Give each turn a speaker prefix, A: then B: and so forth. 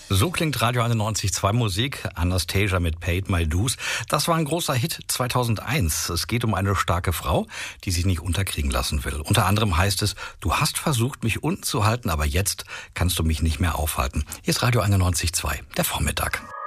A: So klingt Radio 91.2 Musik. Anastasia mit Paid My Dues. Das war ein großer Hit 2001. Es geht um eine starke Frau, die sich nicht unterkriegen lassen will. Unter anderem heißt es, du hast versucht, mich unten zu halten, aber jetzt kannst du mich nicht mehr aufhalten. Hier ist Radio 91.2, der Vormittag.